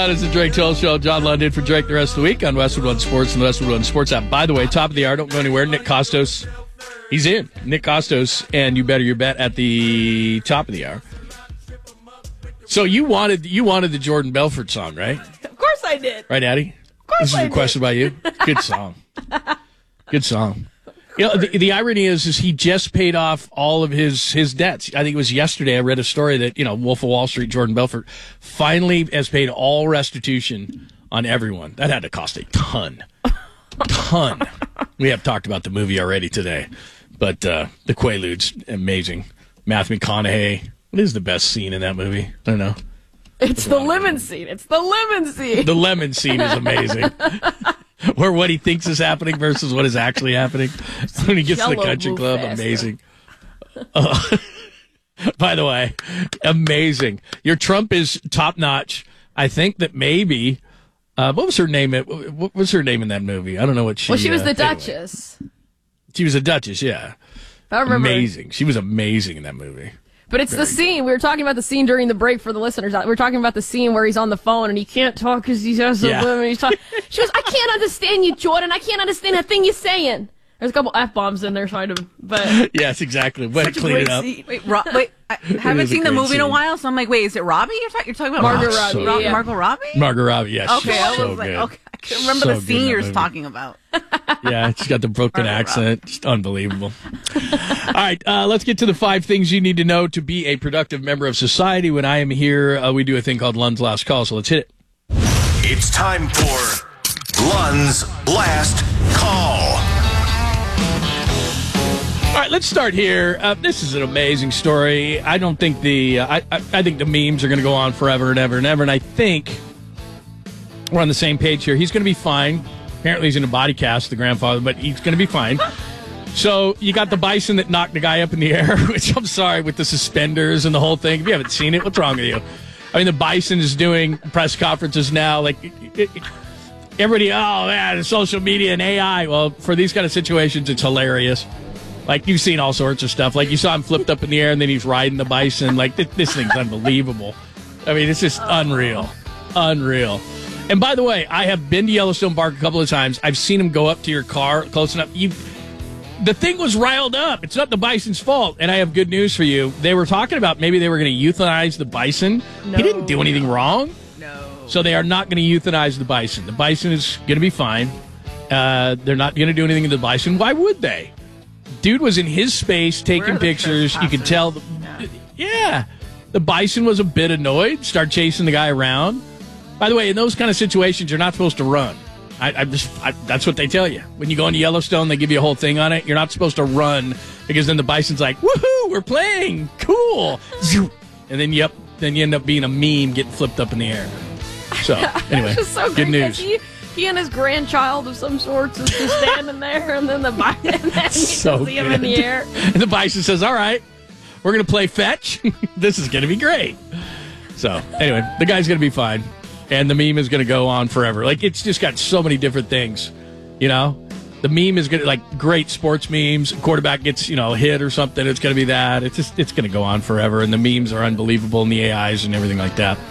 That is the Drake Toll Show. John London for Drake the rest of the week on Westwood One Sports and the Westwood One Sports app. By the way, top of the hour, don't go anywhere. Nick Costos, he's in. Nick Costos, and you better your bet at the top of the hour. So you wanted the Jordan Belfort song, right? Of course I did. Right, Addie? Of course This is requested by you. Good song. Good song. You know, the irony is he just paid off all of his debts. I think it was yesterday I read a story that, Wolf of Wall Street, Jordan Belfort, finally has paid all restitution on everyone. That had to cost a ton. We have talked about the movie already today. But the Quaaludes, amazing. Matthew McConaughey. What is the best scene in that movie? I don't know. It's the lemon scene. The lemon scene is amazing. Where what he thinks is happening versus what is actually happening. When he gets to the country club, amazing. By the way, amazing. Your Trump is top notch. I think that maybe, what was her name? What was her name in that movie? I don't know what she. Well, she was the Duchess. She was a Duchess, yeah. I remember. Amazing. She was amazing in that movie. But it's the scene. We were talking about the scene during the break for the listeners. We were talking about the scene where he's on the phone and he can't talk because he has a woman. He's talking. She goes, I can't understand you, Jordan. I can't understand a thing you're saying. There's a couple F-bombs in there, but yes, exactly. But clean it up. Scene. Wait, I haven't seen the movie in a while, so I'm like, wait, is it Robbie? You're talking about Margot Robbie? Margot Robbie? Margot Robbie, yes. Okay, I was like, okay, I can't remember the scene you're talking about. Yeah, she's got the broken accent. Just unbelievable. All right, let's get to the 5 things you need to know to be a productive member of society. When I am here, we do a thing called Lund's Last Call, so let's hit it. It's time for Lund's Last Call. All right, let's start here. This is an amazing story. I don't think I think the memes are going to go on forever and ever and ever, and I think we're on the same page here. He's going to be fine. Apparently he's in a body cast, the grandfather, but he's going to be fine. So you got the bison that knocked the guy up in the air, which I'm sorry, with the suspenders and the whole thing. If you haven't seen it, what's wrong with you? I mean, the bison is doing press conferences now. Like, everybody, oh, man, social media and AI. Well, for these kind of situations, it's hilarious. Like, you've seen all sorts of stuff. Like, you saw him flipped up in the air, and then he's riding the bison. Like, this thing's unbelievable. I mean, it's just unreal. Unreal. And by the way, I have been to Yellowstone Park a couple of times. I've seen him go up to your car close enough. The thing was riled up. It's not the bison's fault. And I have good news for you. They were talking about maybe they were going to euthanize the bison. No, he didn't do anything wrong. No. So they are not going to euthanize the bison. The bison is going to be fine. They're not going to do anything to the bison. Why would they? Dude was in his space taking pictures. You could tell. Yeah. The bison was a bit annoyed. Started chasing the guy around. By the way, in those kind of situations, you're not supposed to run. That's what they tell you. When you go into Yellowstone, they give you a whole thing on it. You're not supposed to run because then the bison's like, woohoo, we're playing. Cool. And then, then you end up being a meme getting flipped up in the air. So, anyway, so good news. He and his grandchild of some sorts is just standing there, and then the bison, and then you see him in the air. And the bison says, all right, we're going to play fetch. This is going to be great. So, anyway, the guy's going to be fine. And the meme is going to go on forever. Like, it's just got so many different things, you know? The meme is going to, like, great sports memes. Quarterback gets, a hit or something. It's going to be that. It's going to go on forever. And the memes are unbelievable, and the AIs and everything like that.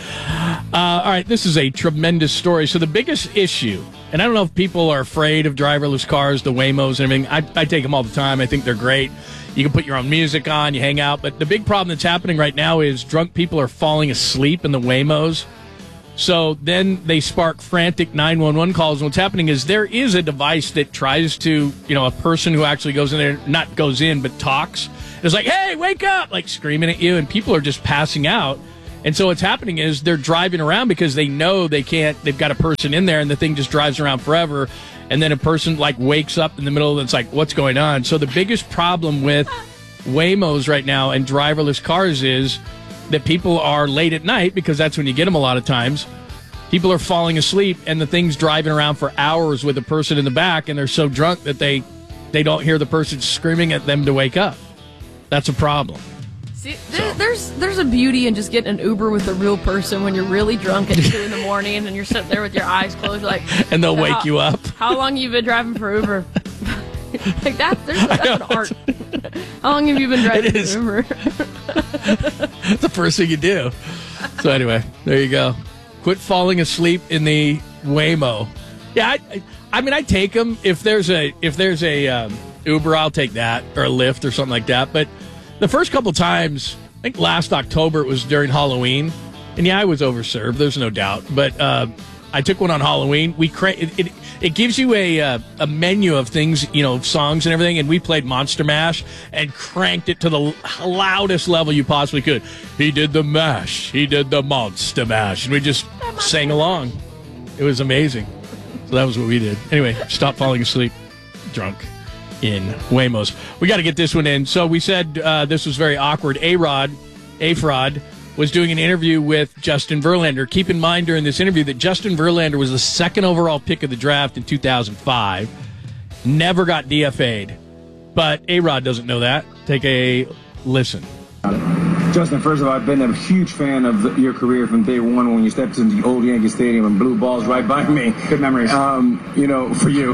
All right, this is a tremendous story. So the biggest issue, and I don't know if people are afraid of driverless cars, the Waymos and everything. I take them all the time. I think they're great. You can put your own music on, you hang out. But the big problem that's happening right now is drunk people are falling asleep in the Waymos. So then they spark frantic 911 calls. And what's happening is there is a device that tries to, a person who actually goes in there, not goes in, but talks. It's like, hey, wake up, like screaming at you. And people are just passing out. And so what's happening is they're driving around because they know they can't, they've got a person in there and the thing just drives around forever. And then a person like wakes up in the middle and it's like, what's going on? So the biggest problem with Waymos right now and driverless cars is that people are late at night, because that's when you get them a lot of times. People are falling asleep and the thing's driving around for hours with a person in the back, and they're so drunk that they don't hear the person screaming at them to wake up. That's a problem. See, there's a beauty in just getting an Uber with a real person when you're really drunk at 2 in the morning and you're sitting there with your eyes closed, like, and they'll wake you up. How long you been driving for Uber? Like that's an art. How long have you been driving for Uber? It's the first thing you do. So anyway, there you go. Quit falling asleep in the Waymo. Yeah, I mean, I take them if there's a Uber, I'll take that, or a Lyft or something like that. But the first couple times, I think last October it was during Halloween, and yeah, I was overserved. There's no doubt. But I took one on Halloween. It gives you a menu of things, songs and everything, and we played Monster Mash and cranked it to the loudest level you possibly could. He did the mash. He did the Monster Mash. And we just sang along. It was amazing. So that was what we did. Anyway, stop falling asleep drunk in Waymos. We got to get this one in. So we said this was very awkward. A-Fraud was doing an interview with Justin Verlander. Keep in mind during this interview that Justin Verlander was the second overall pick of the draft in 2005. Never got DFA'd. But A-Rod doesn't know that. Take a listen. Justin, first of all, I've been a huge fan of your career from day one when you stepped into the old Yankee Stadium and blew balls right by me. Good memories. For you. You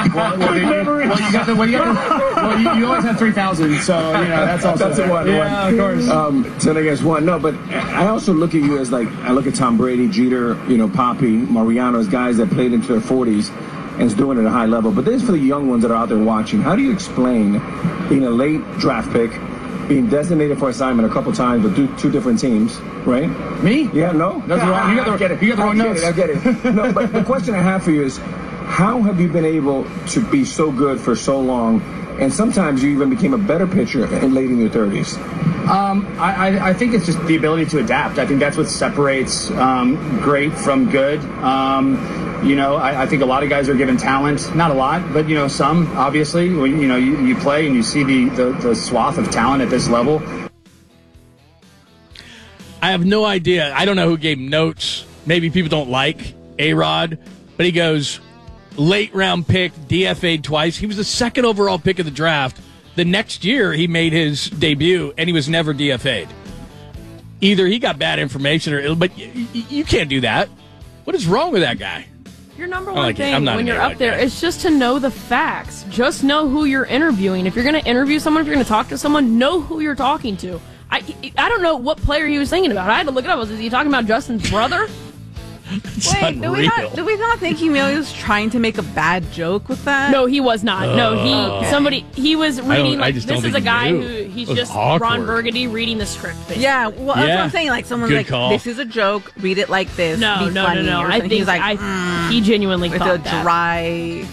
always have 3,000, so that's also. That's one. Yeah, of course. 10 against 1. No, but I also look at you as I look at Tom Brady, Jeter, Papi, Mariano as guys that played into their 40s and is doing it at a high level. But this is for the young ones that are out there watching. How do you explain being a late draft pick, being designated for assignment a couple times with two different teams, right? Me? Yeah, no? That's wrong. You got the wrong notes. I get it. No, but the question I have for you is, how have you been able to be so good for so long, and sometimes you even became a better pitcher late in your 30s? I think it's just the ability to adapt. I think that's what separates great from good. I think a lot of guys are given talent, not a lot, but some obviously. When you play and you see the swath of talent at this level. I have no idea. I don't know who gave notes. Maybe people don't like A-Rod, but he goes late round pick, DFA'd twice. He was the second overall pick of the draft. The next year he made his debut and he was never DFA'd. Either he got bad information but you can't do that. What is wrong with that guy? Your number one thing when you're up there is just to know the facts. Just know who you're interviewing. If you're going to interview someone, if you're going to talk to someone, know who you're talking to. I don't know what player he was thinking about. I had to look it up. Was he talking about Justin's brother? Wait, do we not think he was trying to make a bad joke with that? No, he was not. He was reading, this is a guy he's just awkward. Ron Burgundy reading the script. Basically. Yeah, well, that's what I'm saying. Someone's Good call. this is a joke, read it like this. No. I think he's he genuinely with thought a that. dry.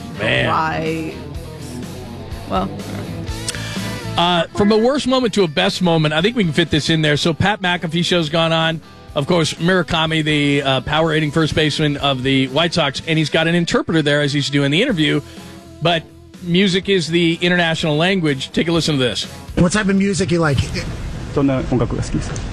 Well. From a worst moment to a best moment, I think we can fit this in there. So Pat McAfee show's gone on. Of course, Murakami, the power rating first baseman of the White Sox, and he's got an interpreter there as he's doing the interview. But music is the international language. Take a listen to this. What type of music you like? どんな音楽が好きですか？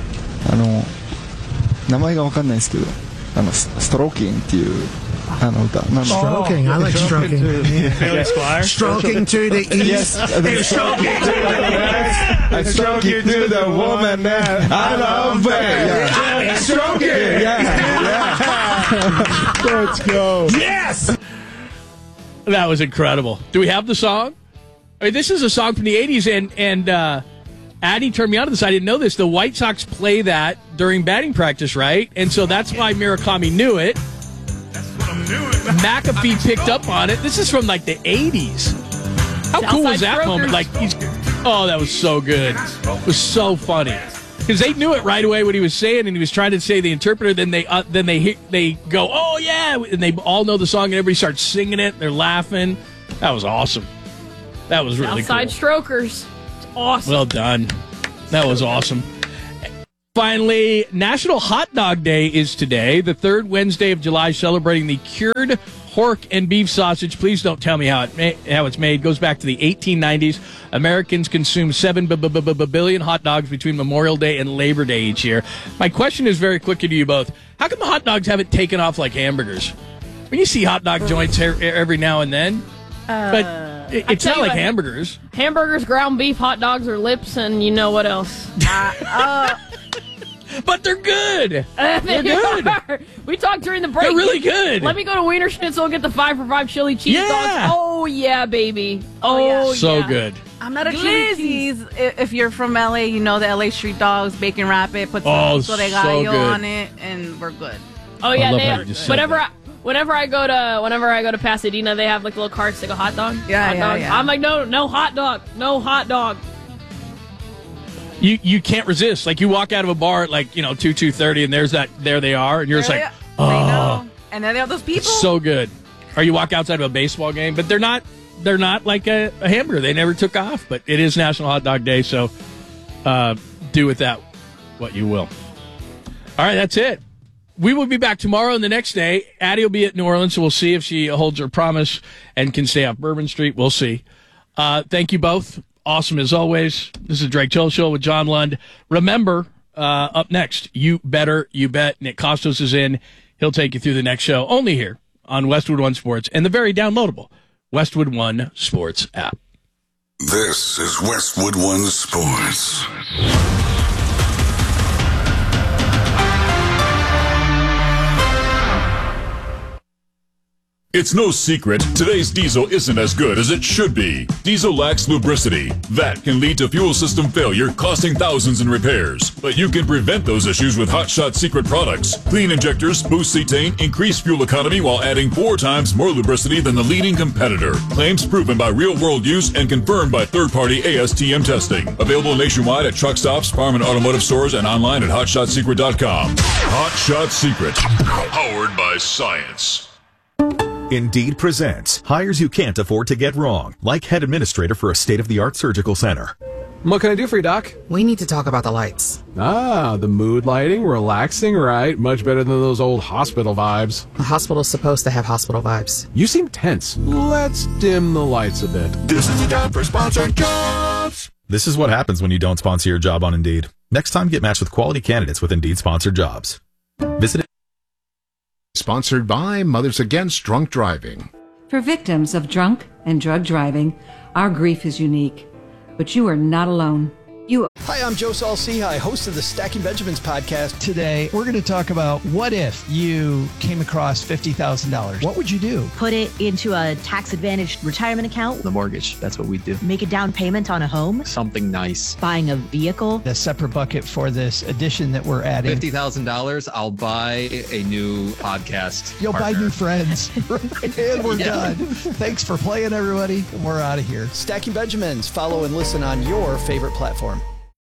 名前がわかんないですけど、ストローキンっていう歌。 Stroking. I like stroking. Stroking to the east. Stroking to the west. I stroke you to the woman that I love. Yeah. Stroking. Yeah. Let's go. Yes. That was incredible. Do we have the song? I mean, this is a song from the 80s, and Addy turned me on to this. I didn't know this. The White Sox play that during batting practice, right? And so that's why Murakami knew it. McAfee picked up on it. This is from the 80s. How cool was that moment? That was so good. It was so funny because they knew it right away what he was saying, and he was trying to say the interpreter. Then they go, oh yeah, and they all know the song, and everybody starts singing it. They're laughing. That was awesome. That was really cool. Outside strokers. It's awesome. Well done. That was awesome. Finally, National Hot Dog Day is today, the third Wednesday of July, celebrating the cured pork and beef sausage. Please don't tell me how it's made. It goes back to the 1890s. Americans consume 7 billion hot dogs between Memorial Day and Labor Day each year. My question is very quickly to you both. How come the hot dogs haven't taken off like hamburgers? When you see hot dog joints every now and then, but it's not like hamburgers. Hamburgers, ground beef, hot dogs, or lips, and you know what else. But they're good. They're good. We talked during the break. They're really good. Let me go to Wiener Schnitzel and get the 5 for $5 chili cheese dogs. Oh, yeah, baby. Oh, so yeah. good. I'm not a chili cheese. If you're from LA, you know the LA street dogs, bacon wrap it, put some pico de gallo on it, and we're good. Oh yeah, I love they how have, you just said whenever I go to Pasadena, they have like little carts that go hot dog. Yeah, hot yeah, dog. yeah. I'm like, no hot dog, no hot dog. You can't resist. Like you walk out of a bar at 2:30, and there they are, and you're just like, I know. And then they have those people. It's so good. Or you walk outside of a baseball game, but they're not like a hamburger. They never took off, but it is National Hot Dog Day, so do with that what you will. All right, that's it. We will be back tomorrow and the next day. Addie will be at New Orleans, so we'll see if she holds her promise and can stay off Bourbon Street. We'll see. Thank you both. Awesome as always. This is Drake Chill Show with John Lund. Remember, up next, You Better You Bet. Nick Costos is in. He'll take you through the next show, only here on Westwood One Sports and the very downloadable Westwood One Sports app. This is Westwood One Sports. It's no secret, today's diesel isn't as good as it should be. Diesel lacks lubricity. That can lead to fuel system failure, costing thousands in repairs. But you can prevent those issues with Hot Shot Secret products. Clean injectors, boost cetane, increase fuel economy while adding 4 times more lubricity than the leading competitor. Claims proven by real-world use and confirmed by third-party ASTM testing. Available nationwide at truck stops, farm and automotive stores, and online at hotshotsecret.com. Hot Shot Secret. Powered by science. Indeed presents hires you can't afford to get wrong, like head administrator for a state-of-the-art surgical center. What can I do for you, Doc? We need to talk about the lights. Ah, the mood lighting, relaxing, right? Much better than those old hospital vibes. The hospital's supposed to have hospital vibes. You seem tense. Let's dim the lights a bit. This is the time for sponsored jobs. This is what happens when you don't sponsor your job on Indeed. Next time, get matched with quality candidates with Indeed sponsored jobs. Visit Sponsored by Mothers Against Drunk Driving. For victims of drunk and drug driving, our grief is unique, but you are not alone. Hi, I'm Joe Saul-Sehy, host of the Stacking Benjamins podcast. Today, we're going to talk about what if you came across $50,000? What would you do? Put it into a tax-advantaged retirement account. The mortgage, that's what we do. Make a down payment on a home. Something nice. Buying a vehicle. A separate bucket for this addition that we're adding. $50,000, I'll buy a new podcast. You'll partner. buy new friends. And we're done. Thanks for playing, everybody. And we're out of here. Stacking Benjamins. Follow and listen on your favorite platform.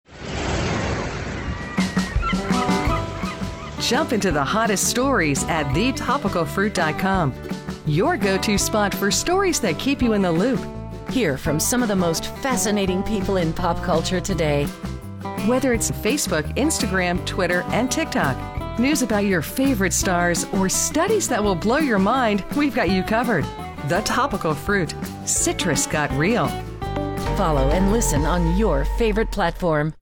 Jump into the hottest stories at thetopicalfruit.com. Your go-to spot for stories that keep you in the loop. Hear from some of the most fascinating people in pop culture today. Whether it's Facebook, Instagram, Twitter, and TikTok, news about your favorite stars, or studies that will blow your mind, we've got you covered. The Topical Fruit. Citrus got real. Follow and listen on your favorite platform.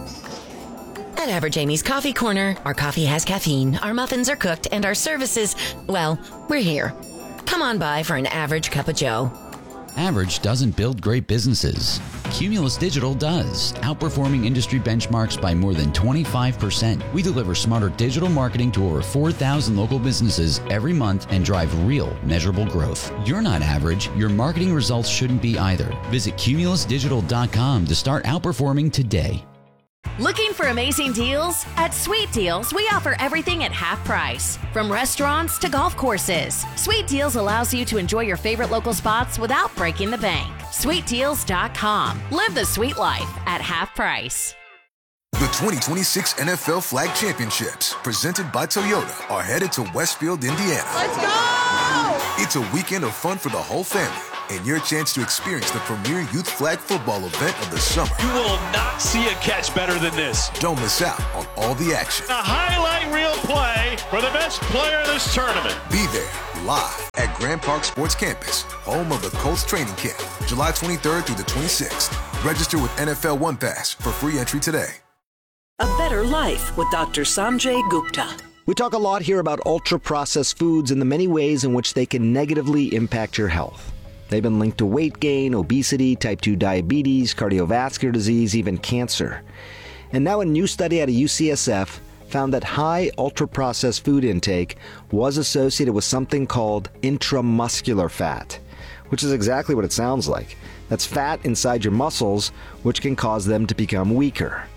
At Average Amy's Coffee Corner, our coffee has caffeine, our muffins are cooked, and our services, well, we're here. Come on by for an average cup of joe. Average doesn't build great businesses. Cumulus Digital does, outperforming industry benchmarks by more than 25%. We deliver smarter digital marketing to over 4,000 local businesses every month and drive real, measurable growth. You're not average. Your marketing results shouldn't be either. Visit cumulusdigital.com to start outperforming today. Looking for amazing deals? At Sweet Deals, we offer everything at half price. From restaurants to golf courses, Sweet Deals allows you to enjoy your favorite local spots without breaking the bank. SweetDeals.com. Live the sweet life at half price. The 2026 NFL Flag Championships, presented by Toyota, are headed to Westfield, Indiana. Let's go! It's a weekend of fun for the whole family, and your chance to experience the premier youth flag football event of the summer. You will not see a catch better than this. Don't miss out on all the action. A highlight reel play for the best player in this tournament. Be there live at Grand Park Sports Campus, home of the Colts training camp, July 23rd through the 26th. Register with NFL One Pass for free entry today. A better life with Dr. Sanjay Gupta. We talk a lot here about ultra-processed foods and the many ways in which they can negatively impact your health. They've been linked to weight gain, obesity, type 2 diabetes, cardiovascular disease, even cancer. And now a new study out of UCSF found that high ultra-processed food intake was associated with something called intramuscular fat, which is exactly what it sounds like. That's fat inside your muscles, which can cause them to become weaker.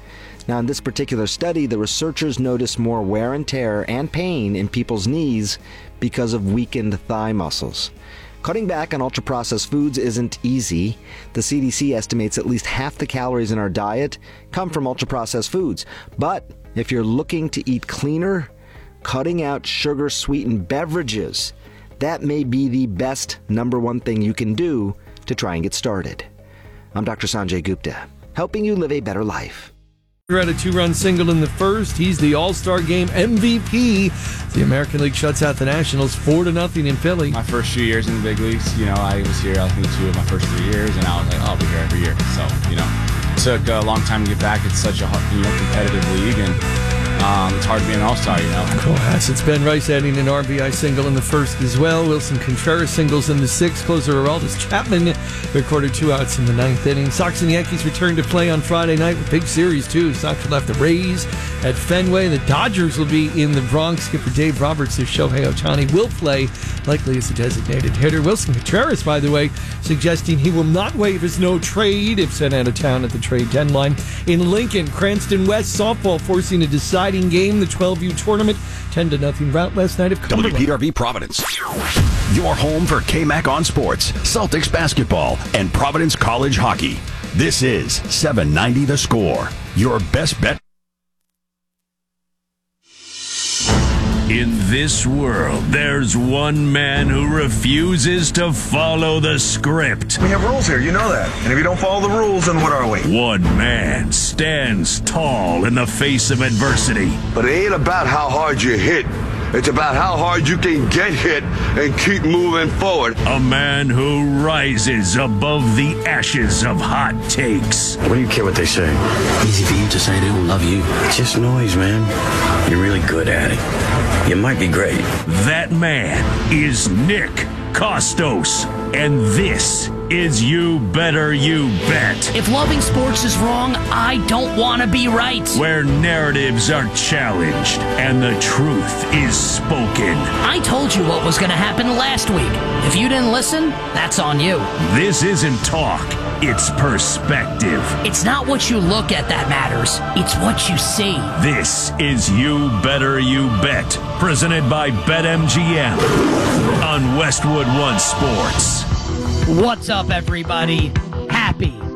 Now, in this particular study, the researchers noticed more wear and tear and pain in people's knees because of weakened thigh muscles. Cutting back on ultra-processed foods isn't easy. The CDC estimates at least half the calories in our diet come from ultra-processed foods. But if you're looking to eat cleaner, cutting out sugar-sweetened beverages, that may be the best number one thing you can do to try and get started. I'm Dr. Sanjay Gupta, helping you live a better life. Had a 2-run single in the first. He's the All-Star Game MVP. The American League shuts out the Nationals 4-0 in Philly. My first few years in the big leagues, I was here, I think, 2 of my first 3 years, and I was like, I'll be here every year. So, it took a long time to get back. It's such a competitive league, and it's hard to be an all-star, Cool. It's Ben Rice adding an RBI single in the first as well. Wilson Contreras singles in the sixth. Closer Aroldis Chapman recorded 2 outs in the ninth inning. Sox and Yankees return to play on Friday night with big series, too. Sox will have the Rays at Fenway. The Dodgers will be in the Bronx. Skipper Dave Roberts, if Shohei Ohtani will play, likely as a designated hitter. Wilson Contreras, by the way, suggesting he will not waive his no trade if sent out of town at the trade deadline. In Lincoln, Cranston West softball forcing a deciding game, the 12U tournament, 10-0 rout last night of Cumberland. WPRV Providence. Your home for KMAC on sports, Celtics basketball, and Providence College hockey. This is 790 The Score, your best bet. In this world, there's one man who refuses to follow the script. We have rules here, you know that. And if you don't follow the rules, then what are we? One man stands tall in the face of adversity. But it ain't about how hard you hit. It's about how hard you can get hit and keep moving forward. A man who rises above the ashes of hot takes. What do you care what they say? Easy for you to say they don't love you. It's just noise, man. You're really good at it. You might be great. That man is Nick Costos. And this is You Better You Bet. If loving sports is wrong, I don't want to be right. Where narratives are challenged and the truth is spoken. I told you what was going to happen last week. If you didn't listen, that's on you. This isn't talk, it's perspective. It's not what you look at that matters. It's what you see. This is You Better You Bet, presented by BetMGM on Westwood One Sports. What's up, everybody? Happy